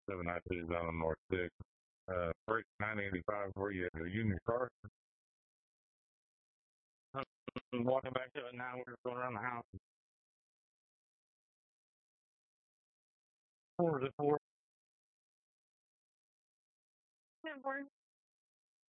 792 down on North 6. Break 985 where you at the Union Car. I'm walking back to it now. We're going around the house. 4 to 4.